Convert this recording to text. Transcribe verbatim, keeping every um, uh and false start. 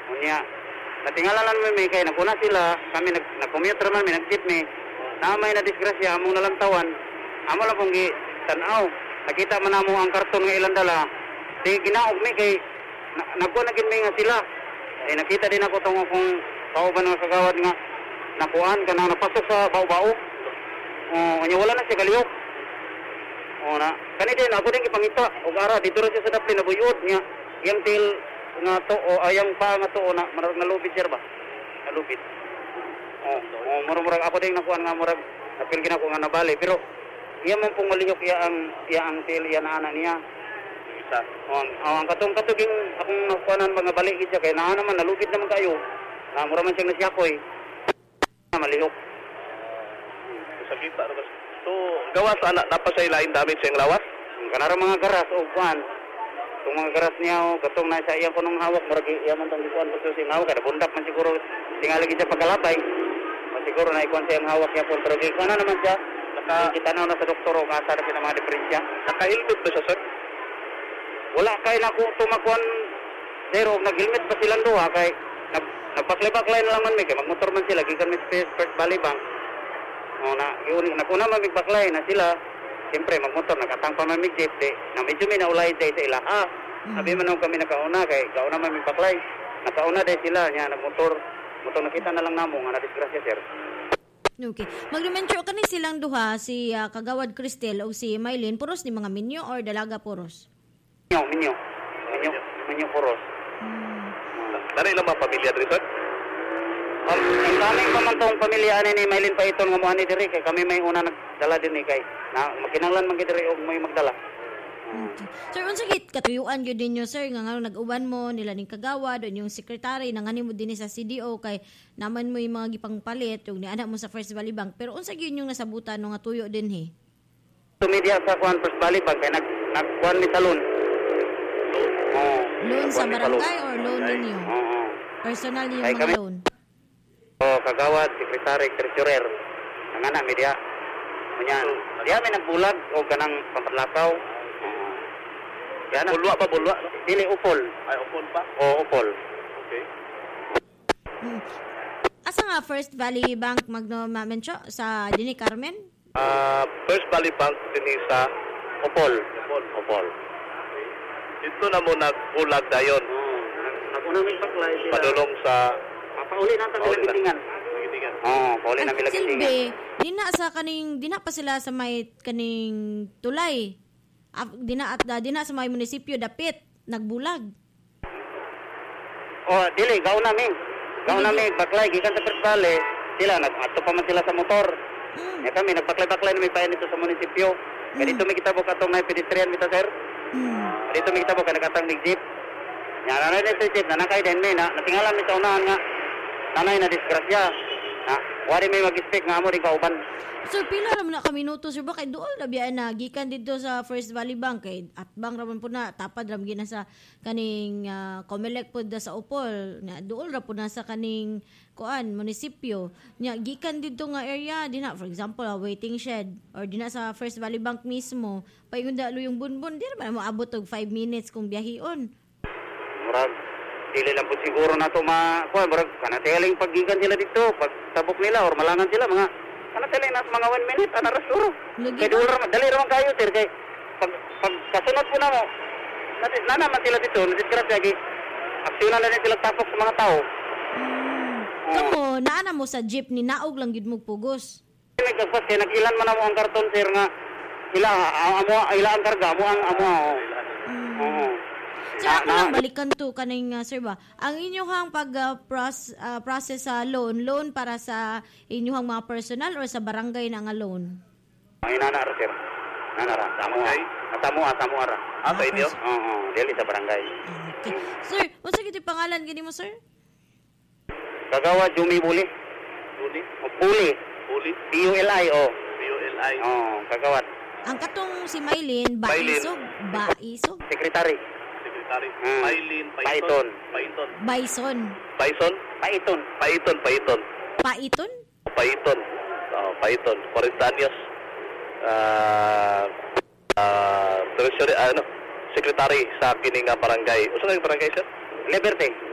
Unya, natingalalan mo may kay naguna sila, kami nag nag-commute naman, may nag-jeep me. Naamay na disgrasya, among nalantawan. Amo lang pong gi tanaw. Nakita man namo ang karton nga ilang dala. Di ginaog mi kay na, nagkuha na gid mi nga sila. Eh nakita din ako tong akong kauban nga kagawad nga nakuan kanang napasok sa bao-bao. Oh, anya wala na siya kaliyok. Oh na, kani din ako din gipangita og ara dito ra siya sa dapli nabuyod nga yang til nga to o ayang pa nga to na marag nalubid sir ba? Nalubid. Oh, oh murag ako din nakuan nga murag napil gina ko nga nabali pero iya man pong malihok iya ang iya ang til iya na ana niya. Isa. Oh, oh ang katong katuging akong nakuanan mga balik gid siya kay naa naman nalubid naman kayo. Na mura man siyang nasyakoy. Malihok. Sa kita ra bas. So, gawas ana napasay lain damage siyang lawas. Kanara mga garas o kuan. Kung mga garas niya o katong na sa iyang kunong hawak murag iya man tong gikuan pag sing hawak kada bundak man siguro tingali gid siya pagkalabay. Man siguro na ikuan siyang hawak niya pun pero gikuan na naman siya. Naka kita na na sa doktor o asa na sa mga diferensya. Nakahilbot ba siya sir? Wala kay nako tumakuan zero nag-helmet pa silang duha kay nag nagpaklay-paklay na lang man may kay magmotor man sila gikan mi space first valley bank. O na yun nakuna man magpaklay na sila. Siyempre, magmotor, nakatang pa man jeep, di, na medyo may naulay day sa ila. Ah, mm. Sabi man nung kami nakauna, kay kauna man may paklay. Nakauna day sila, niya, nagmotor. Motor nakita na lang namo, nga na-disgrasya, sir. Okay. Mag-remensyo ka ni silang duha, si uh, Kagawad Cristel o si Maylin, puros ni mga minyo or dalaga puros? Minyo, minyo. Minyo, minyo puros. Hmm. Nanay lang mga pamilya, Drisot? Um, ang daming pamantong pamilya ni Maylin pa iton nga mo ani diri kay kami may una nagdala din ni kay na makinanglan man gid diri og may magdala. Okay. Sir, unsa gid katuyuan gyud ninyo sir nga nga nag-uban mo nila ning Kagawad o yung secretary nangani mo dinhi sa C D O kay naman mo yung mga gipangpalit ug niana mo sa First Valley Bank pero unsa gyud yung nasabutan no nga tuyo dinhi? To media sa kuan First Valley Bank kay nag nagkuan ni salon. Oh. Loan sa barangay or loan ninyo? Oo. Oh, oh. Personal yung mga kami, loan. Oh, Kagawad, secretary, treasurer. Ang ana media. Kunyan. Diya may nagbulag o ganang pamperlakaw. Uh, yan. Bulwa pa, bulwa? Dili, upol. Ay, upol pa? Oo, upol. Okay. Hmm. Asa nga First Valley Bank magno mamensyo sa Dini Carmen? Uh, First Valley Bank din sa Upol. Upol. Upol. Ito na mo nagbulag dayon. Oo. Naguna may paklay sila. Padulong sa... Pauli na tayo nagitingan. Nagitingan. Oo, pauli na Ang nagitingan. silbi, di na sa kaning, di na pa sila sa may kaning tulay. Af, di na, at uh, di na sa may munisipyo dapit, nagbulag. Oh, dili, gaw namin. Gaw namin, baklay, gikan sa First Valley. Sila, nag-ato pa man sila sa motor. Mm. Eh kami, nagbaklay-baklay na may payan dito sa munisipyo. Kaya dito may kitabok atong na pedestrian, mita sir. Mm. Dito may kitabok, nakatang mig-jeep. Yan, nanay na sa jeep, nanakay din may, na, natingalan may sa unahan nga. Nanay na disgrasya. Ha, wari may mag-speak nga mo rin kauban. Sir, pila raman na kami minuto, sir, bakit doon na biyaan na, gikan dito sa First Valley Bank, kay at bang raman po na, tapad ram gina sa kaning uh, Comelec po da sa Upol, na doon ra po na sa kaning, kuan, munisipyo, nya, gikan dito nga area, di na, for example, a waiting shed, or di na sa First Valley Bank mismo, paingon dalo yung bunbun, di naman mo abot og five minutes kung biyahion. Murag, dili lang po siguro na ito ma... Kuha, murag, kanatiling paggigan sila dito, pagtabok nila, or malangan sila, mga... Kanatiling na mga one minute, anaras suro. Kaya duli raman, dali raman kayo, sir, kay... Pag, pag kasunod po na mo, nati, nanaman sila dito, nadisgrasya, kay... Aksyonan na rin sila tapok sa mga tao. Hmm. Kamo, naana mo sa jeep ni naog lang gid mo pugos. May kagpas, kaya nag-ilan man mo ang karton, sir, nga... Ila, amo, ila ang karga, amo ang, amo, Hmm. oo. Sir, ako lang balikan to kaning uh, sir ba. Ang inyong pag uh, pros, uh, process sa uh, loan, loan para sa inyong mga personal or sa barangay na nga loan? Ay nanara sir. Nanara, tamo ay. Tamo tamo ara. Ah, sa inyo? Oo, oh, dili sa barangay. Okay. Sir, unsa gid pangalan gini mo, sir? Kagawad Jumi Buli. Buli? O Buli. Buli? B U L I o. B U L I. Oh, Kagawad. Ang katong si Maylin, Baisog, Baisog, Secretary. Secretary. Hmm. Maylin, Paiton. Paiton. Bison, Bison? Paiton. Paiton, Paiton. Paiton, Paiton. Oh, Paiton. forty anyos. Ah, ah, treasury, ano, secretary sa kining nga barangay. Usa nga yung barangay, sir? Liberty.